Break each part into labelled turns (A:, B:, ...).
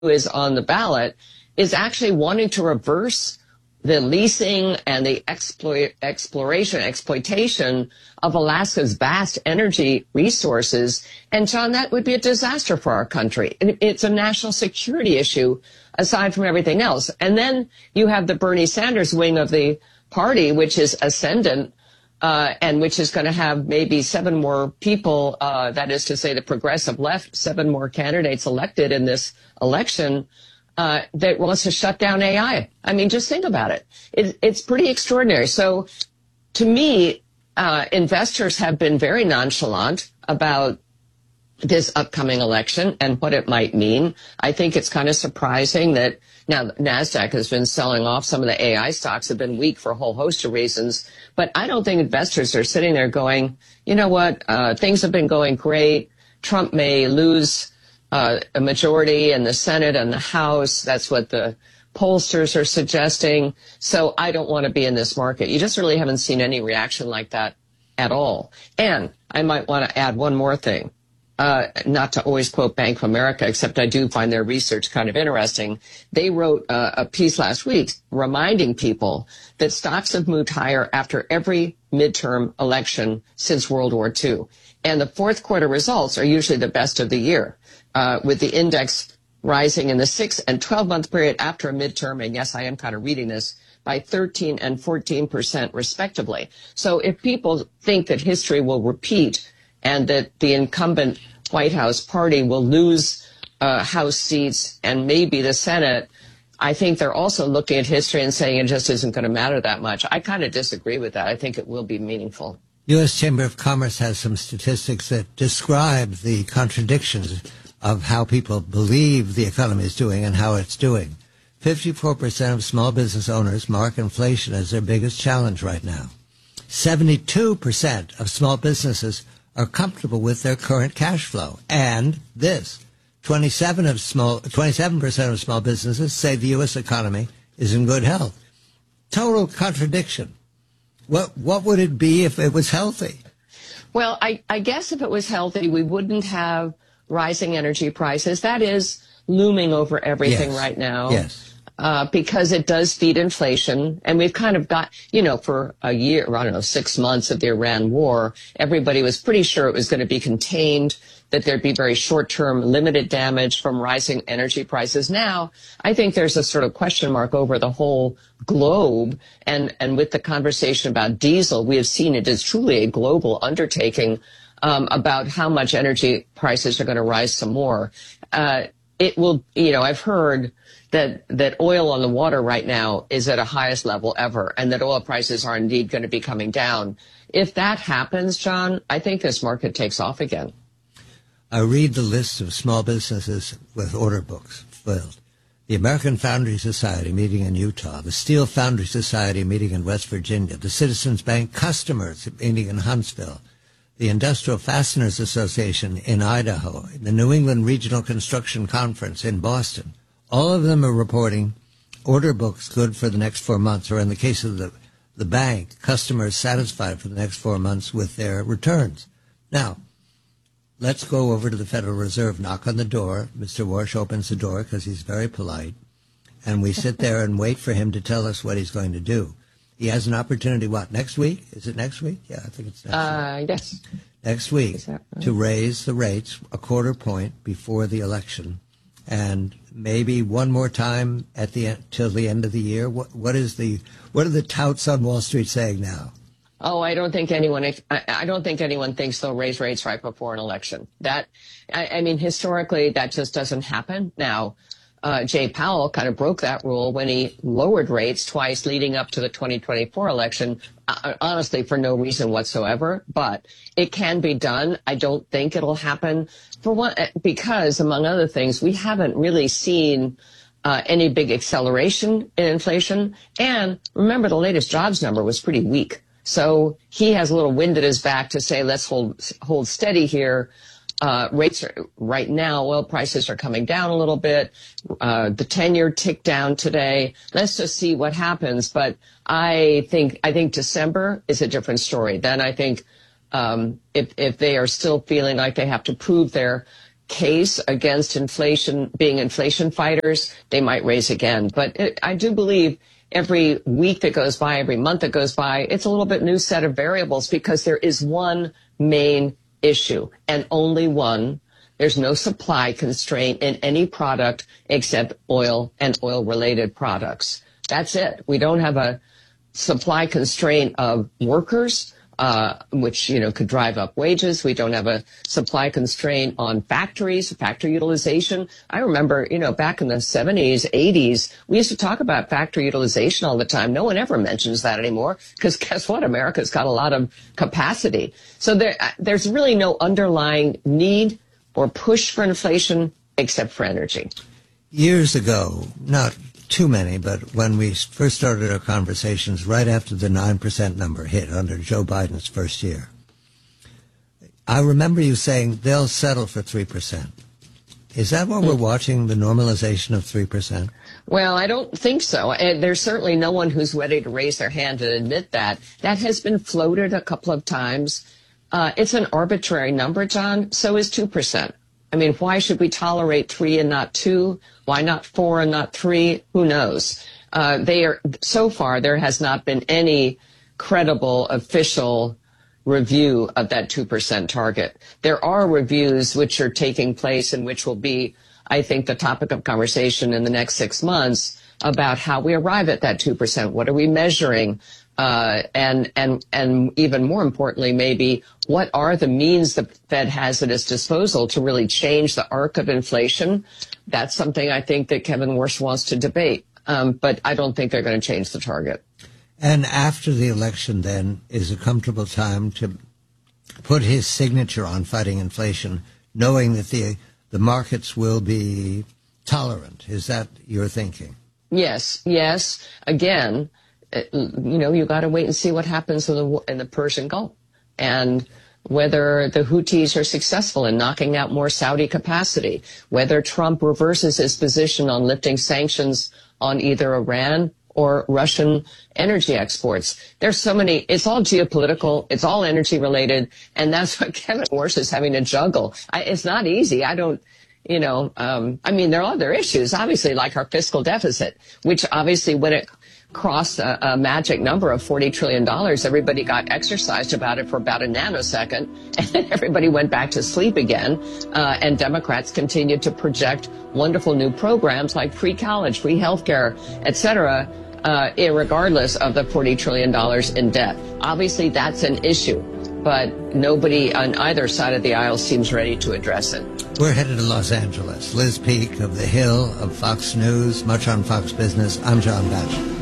A: is on the ballot is actually wanting to reverse the leasing and the exploitation of Alaska's vast energy resources. And John, that would be a disaster for our country. It's a national security issue aside from everything else. And then you have the Bernie Sanders wing of the party, which is ascendant, and which is going to have maybe 7 more people, that is to say the progressive left, 7 more candidates elected in this election, that wants to shut down AI. I mean, just think about it. It's pretty extraordinary. So to me, investors have been very nonchalant about this upcoming election and what it might mean. I think it's kind of surprising that now NASDAQ has been selling off. Some of the AI stocks have been weak for a whole host of reasons. But I don't think investors are sitting there going, you know what, things have been going great. Trump may lose a majority in the Senate and the House. That's what the pollsters are suggesting. So I don't want to be in this market. You just really haven't seen any reaction like that at all. And I might want to add one more thing. Not to always quote Bank of America, except I do find their research kind of interesting. They wrote a piece last week reminding people that stocks have moved higher after every midterm election since World War II. And the fourth quarter results are usually the best of the year, with the index rising in the 6 and 12-month period after a midterm, and yes, I am kind of reading this, by 13 and 14% respectively. So if people think that history will repeat and that the incumbent White House party will lose House seats and maybe the Senate, I think they're also looking at history and saying it just isn't going to matter that much. I kind of disagree with that. I think it will be meaningful.
B: U.S. Chamber of Commerce has some statistics that describe the contradictions of how people believe the economy is doing and how it's doing. 54% of small business owners mark inflation as their biggest challenge right now. 72% of small businesses are comfortable with their current cash flow. And this, 27% of small businesses say the U.S. economy is in good health. Total contradiction. What would it be if it was healthy?
A: Well, I guess if it was healthy, we wouldn't have rising energy prices. That is looming over everything right now.
B: Yes.
A: Because it does feed inflation. And we've kind of got, for a year, 6 months of the Iran war, everybody was pretty sure it was going to be contained, that there'd be very short-term limited damage from rising energy prices. Now, I think there's a sort of question mark over the whole globe. And with the conversation about diesel, we have seen it is truly a global undertaking about how much energy prices are going to rise some more. It will, I've heard that oil on the water right now is at a highest level ever, and that oil prices are indeed going to be coming down. If that happens, John, I think this market takes off again.
B: I read the list of small businesses with order books filled. The American Foundry Society meeting in Utah, the Steel Foundry Society meeting in West Virginia, the Citizens Bank customers meeting in Huntsville, the Industrial Fasteners Association in Idaho, the New England Regional Construction Conference in Boston. All of them are reporting order books good for the next 4 months, or in the case of the bank, customers satisfied for the next 4 months with their returns. Now, let's go over to the Federal Reserve, knock on the door. Mr. Warsh opens the door because he's very polite, and we sit there and wait for him to tell us what he's going to do. He has an opportunity, next week? Is it next week? Yeah, I think it's next week.
A: Yes.
B: Next week, right? To raise the rates a quarter point before the election, and maybe one more time at the end, till the end of the year. What are the touts on Wall Street saying now?
A: Oh, I don't think anyone thinks they'll raise rates right before an election. Historically, that just doesn't happen. Now, Jay Powell kind of broke that rule when he lowered rates twice leading up to the 2024 election, honestly, for no reason whatsoever. But it can be done. I don't think it'll happen because, among other things, we haven't really seen any big acceleration in inflation. And remember, the latest jobs number was pretty weak. So he has a little wind at his back to say, let's hold steady here. Rates are, right now, oil prices are coming down a little bit. The 10-year ticked down today. Let's just see what happens. But I think December is a different story. Then I think if they are still feeling like they have to prove their case against inflation, being inflation fighters, they might raise again. But I do believe every week that goes by, every month that goes by, it's a little bit new set of variables because there is one main issue and only one. There's no supply constraint in any product except oil and oil-related products. That's it. We don't have a supply constraint of workers, which, could drive up wages. We don't have a supply constraint on factories, factory utilization. I remember, back in the 70s, 80s, we used to talk about factory utilization all the time. No one ever mentions that anymore because guess what? America's got a lot of capacity. So there's really no underlying need or push for inflation except for energy.
B: Years ago, not too many, but when we first started our conversations right after the 9% number hit under Joe Biden's first year, I remember you saying they'll settle for 3%. Is that what we're watching, the normalization of 3%?
A: Well, I don't think so. And there's certainly no one who's ready to raise their hand and admit that. That has been floated a couple of times. It's an arbitrary number, John. So is 2%. I mean, why should we tolerate 3 and not 2? Why not 4 and not 3? Who knows? So far, there has not been any credible official review of that 2% target. There are reviews which are taking place and which will be, I think, the topic of conversation in the next 6 months about how we arrive at that 2%. What are we measuring? And even more importantly, maybe what are the means the Fed has at its disposal to really change the arc of inflation? That's something I think that Kevin Warsh wants to debate. But I don't think they're going to change the target.
B: And after the election, then, is a comfortable time to put his signature on fighting inflation, knowing that the markets will be tolerant. Is that your thinking?
A: Yes. Again, you got to wait and see what happens in the Persian Gulf and whether the Houthis are successful in knocking out more Saudi capacity, whether Trump reverses his position on lifting sanctions on either Iran or Russian energy exports. There's so many, it's all geopolitical, it's all energy related, and that's what Kevin Warsh is having to juggle. It's not easy. I mean, there are other issues, obviously, like our fiscal deficit, which obviously when it crossed a magic number of $40 trillion, everybody got exercised about it for about a nanosecond, and then everybody went back to sleep again, and Democrats continued to project wonderful new programs like free college, free health care, et cetera, irregardless of the $40 trillion in debt. Obviously, that's an issue, but nobody on either side of the aisle seems ready to address it.
B: We're headed to Los Angeles. Liz Peek of The Hill, of Fox News, much on Fox Business. I'm John Batchelor.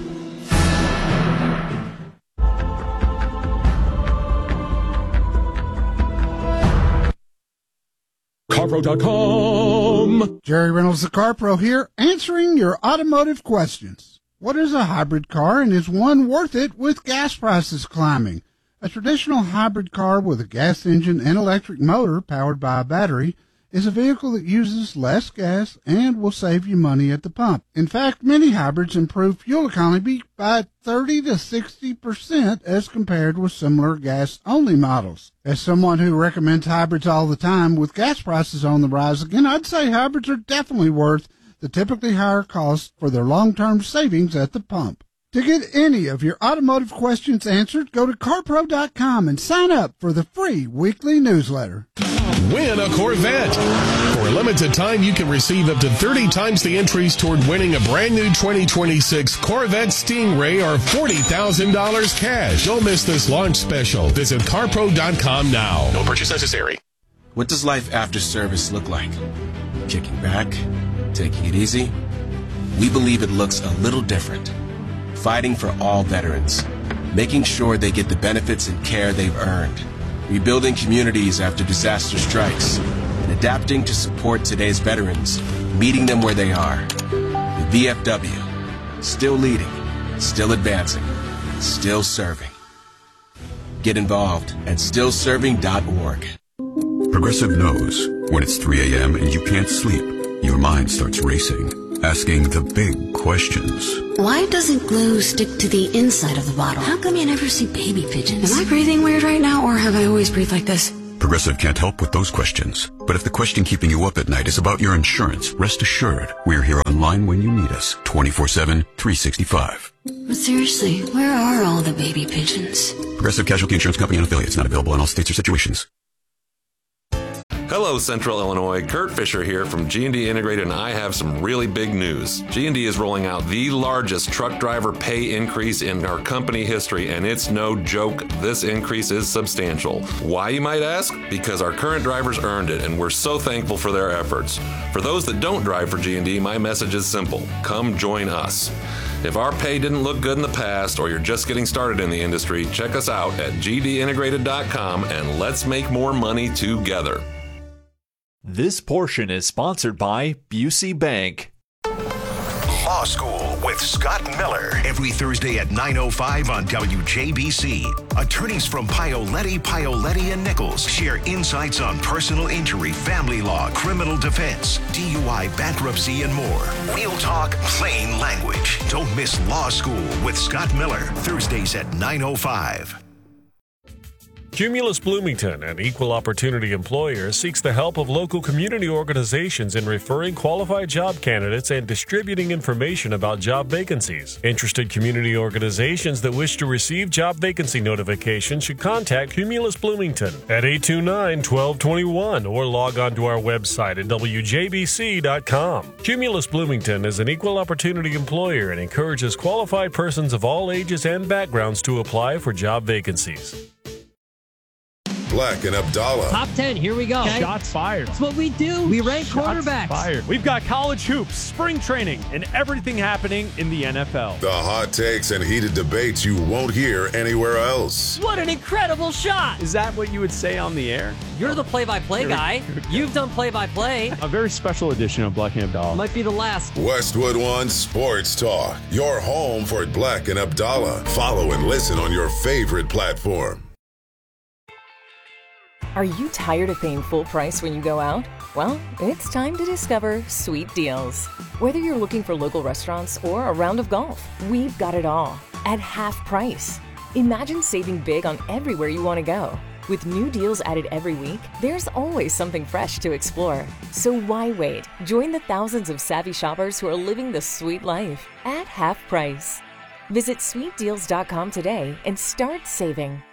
C: CarPro.com. Jerry Reynolds, the CarPro here, answering your automotive questions. What is a hybrid car, and is one worth it with gas prices climbing? A traditional hybrid car with a gas engine and electric motor powered by a battery is a vehicle that uses less gas and will save you money at the pump. In fact, many hybrids improve fuel economy by 30 to 60% as compared with similar gas-only models. As someone who recommends hybrids all the time, with gas prices on the rise again, I'd say hybrids are definitely worth the typically higher cost for their long-term savings at the pump. To get any of your automotive questions answered, go to CarPro.com and sign up for the free weekly newsletter.
D: Win a Corvette. For a limited time, you can receive up to 30 times the entries toward winning a brand new 2026 Corvette Stingray or $40,000 cash. Don't miss this launch special. Visit CarPro.com now. No purchase necessary.
E: What does life after service look like? Kicking back? Taking it easy? We believe it looks a little different. Fighting for all veterans. Making sure they get the benefits and care they've earned. Rebuilding communities after disaster strikes. And adapting to support today's veterans. Meeting them where they are. The VFW. Still leading. Still advancing. Still serving. Get involved at stillserving.org.
F: Progressive knows when it's 3 a.m. and you can't sleep, your mind starts racing, asking the big questions.
G: Why doesn't glue stick to the inside of the bottle? How come you never see baby pigeons? Am I breathing weird right now, or have I always breathed like this?
F: Progressive can't help with those questions. But if the question keeping you up at night is about your insurance, rest assured, we're here online when you need us, 24/7, 365.
G: But seriously, where are all the baby pigeons?
F: Progressive Casualty Insurance Company and affiliates, not available in all states or situations.
H: Hello, Central Illinois. Kurt Fisher here from G&D Integrated, and I have some really big news. G&D is rolling out the largest truck driver pay increase in our company history, and it's no joke. This increase is substantial. Why, you might ask? Because our current drivers earned it, and we're so thankful for their efforts. For those that don't drive for G&D, my message is simple. Come join us. If our pay didn't look good in the past, or you're just getting started in the industry, check us out at gdintegrated.com, and let's make more money together.
I: This portion is sponsored by Busey Bank.
J: Law School with Scott Miller. Every Thursday at 9:05 on WJBC. Attorneys from Paoletti, and Nichols share insights on personal injury, family law, criminal defense, DUI, bankruptcy, and more. We'll talk plain language. Don't miss Law School with Scott Miller. Thursdays at 9:05.
K: Cumulus Bloomington, an equal opportunity employer, seeks the help of local community organizations in referring qualified job candidates and distributing information about job vacancies. Interested community organizations that wish to receive job vacancy notifications should contact Cumulus Bloomington at 829-1221 or log on to our website at wjbc.com. Cumulus Bloomington is an equal opportunity employer and encourages qualified persons of all ages and backgrounds to apply for job vacancies.
L: Black and Abdallah.
M: Top 10, here we go.
N: Okay. Shots fired.
M: That's what we do. We rank quarterbacks.
N: Fired. We've got college hoops, spring training, and everything happening in the NFL.
L: The hot takes and heated debates you won't hear anywhere else.
M: What an incredible shot.
N: Is that what you would say on the air?
M: You're the play-by-play guy. You've done play-by-play.
N: A very special edition of Black and Abdallah.
M: Might be the last.
L: Westwood One Sports Talk. Your home for Black and Abdallah. Follow and listen on your favorite platform.
O: Are you tired of paying full price when you go out? Well, it's time to discover Sweet Deals. Whether you're looking for local restaurants or a round of golf, we've got it all at half price. Imagine saving big on everywhere you want to go. With new deals added every week, there's always something fresh to explore. So why wait? Join the thousands of savvy shoppers who are living the sweet life at half price. Visit sweetdeals.com today and start saving.